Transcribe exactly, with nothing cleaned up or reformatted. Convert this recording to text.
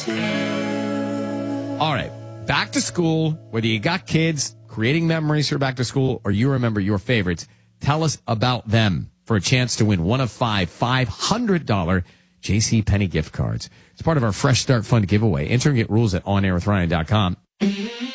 All right. Back to school, whether you got kids creating memories for back to school or you remember your favorites, tell us about them for a chance to win one of five five hundred dollars JCPenney gift cards. It's part of our Fresh Start Fund giveaway. Enter and get rules at on air with ryan dot com.